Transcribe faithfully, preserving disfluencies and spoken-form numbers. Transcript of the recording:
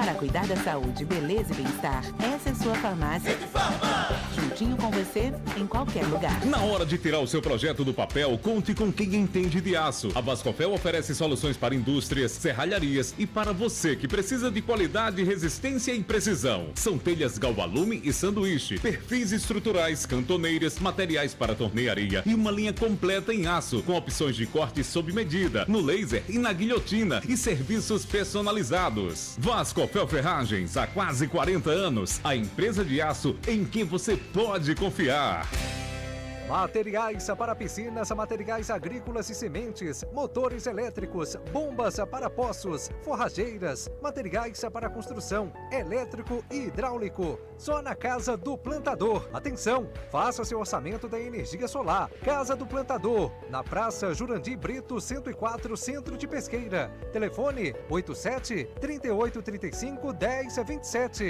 Para cuidar da saúde, beleza e bem-estar, essa é sua farmácia. Juntinho com você, em qualquer lugar. Na hora de tirar o seu projeto do papel, conte com quem entende de aço. A Vascofel oferece soluções para indústrias, serralharias e para você que precisa de qualidade, resistência e precisão. São telhas galvalume e sanduíche, perfis estruturais, cantoneiras, materiais para tornearia e uma linha completa em aço, com opções de corte sob medida, no laser e na guilhotina e serviços personalizados. Vascofel Ferragens, há quase quarenta anos, a empresa de aço em quem você pode confiar. Materiais para piscinas, materiais agrícolas e sementes, motores elétricos, bombas para poços, forrageiras, materiais para construção, elétrico e hidráulico. Só na Casa do Plantador. Atenção, faça seu orçamento da energia solar. Casa do Plantador, na Praça Jurandir Brito, cento e quatro, Centro de Pesqueira. Telefone oito sete, três oito três cinco, um zero dois sete.